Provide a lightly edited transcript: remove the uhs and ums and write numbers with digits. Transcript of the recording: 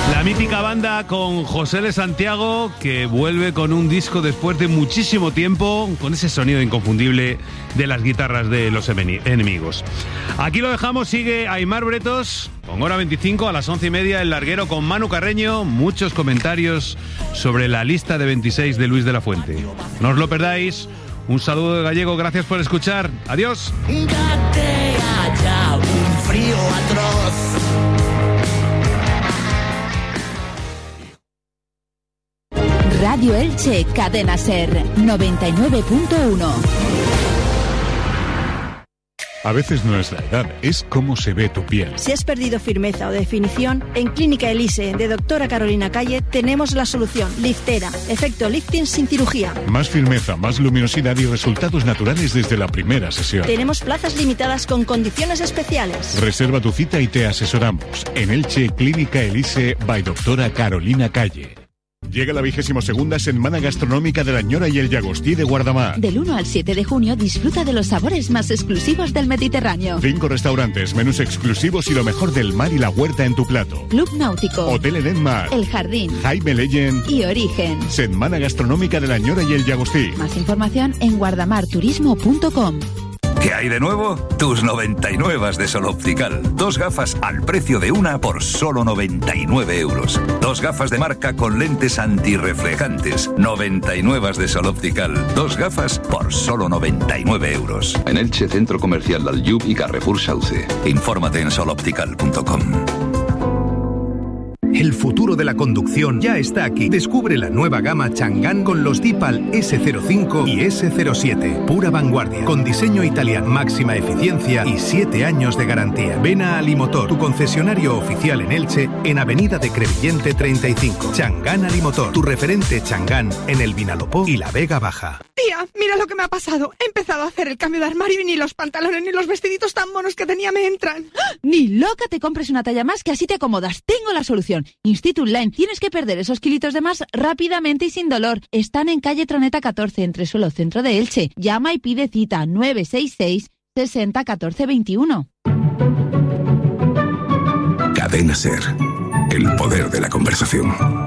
La mítica banda con José de Santiago, que vuelve con un disco después de muchísimo tiempo, con ese sonido inconfundible de las guitarras de los enemigos. Aquí lo dejamos, sigue Aimar Bretos, con Hora 25 a las 11:30, El Larguero con Manu Carreño, muchos comentarios sobre la lista de 26 de Luis de la Fuente. No os lo perdáis, un saludo de Gallego, gracias por escuchar, adiós. Un frío atroz. Radio Elche, Cadena Ser, 99.1. A veces no es la edad, es cómo se ve tu piel. Si has perdido firmeza o definición, en Clínica Elise de Doctora Carolina Calle tenemos la solución. Liftera, efecto lifting sin cirugía. Más firmeza, más luminosidad y resultados naturales desde la primera sesión. Tenemos plazas limitadas con condiciones especiales. Reserva tu cita y te asesoramos. En Elche, Clínica Elise by Doctora Carolina Calle. Llega la 22ª Semana Gastronómica de la Ñora y el Llagostí de Guardamar. Del 1 al 7 de junio disfruta de los sabores más exclusivos del Mediterráneo. 5 restaurantes, menús exclusivos y lo mejor del mar y la huerta en tu plato. Club Náutico, Hotel Eden Mar, El Jardín, Jaime Legend y Origen. Semana Gastronómica de la Ñora y el Llagostí. Más información en guardamarturismo.com. ¿Qué hay de nuevo? Tus 99 de Sol Optical. 2 gafas al precio de una por solo 99 euros. 2 gafas de marca con lentes antirreflejantes. 99 de Sol Optical. 2 gafas por solo 99 euros. En Elche, Centro Comercial Dalyub y Carrefour Sauce. Infórmate en soloptical.com. El futuro de la conducción ya está aquí. Descubre la nueva gama Chang'an con los Deepal S05 y S07. Pura vanguardia, con diseño italiano, máxima eficiencia y 7 años de garantía. Ven a Alimotor, tu concesionario oficial en Elche, en Avenida de Crevillente 35. Chang'an Alimotor, tu referente Chang'an en el Vinalopó y la Vega Baja. Tía, mira lo que me ha pasado. He empezado a hacer el cambio de armario y ni los pantalones ni los vestiditos tan monos que tenía me entran. Ni loca te compres una talla más, que así te acomodas. Tengo la solución. Institut Line. Tienes que perder esos kilitos de más rápidamente y sin dolor. Están en calle Troneta 14, Entresuelo, centro de Elche. Llama y pide cita 966 60 14 21. Cadena Ser. El poder de la conversación.